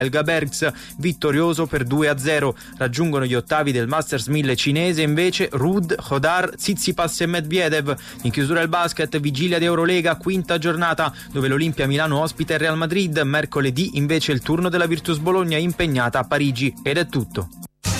Elga Bergs vittorioso per 2-0. Raggiungono gli ottavi del Masters 1000 cinese invece Ruud, Hodar, Tsitsipas e Medvedev. In chiusura il basket, vigilia di Eurolega, quinta giornata, dove l'Olimpia Milano ospita il Real Madrid. Mercoledì invece il turno della Virtus Bologna impegnata a Parigi. Ed è tutto.